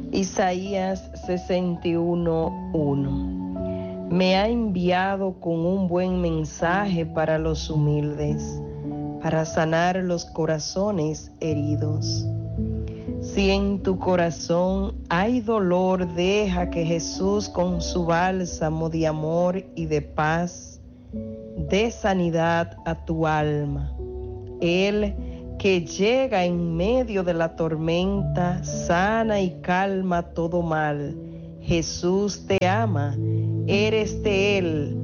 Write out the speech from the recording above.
Isaías 61:1. Me ha enviado con un buen mensaje para los humildes, para sanar los corazones heridos. Si en tu corazón hay dolor, deja que Jesús con su bálsamo de amor y de paz dé sanidad a tu alma. Él, que llega en medio de la tormenta, sana y calma todo mal. Jesús te ama, eres de Él,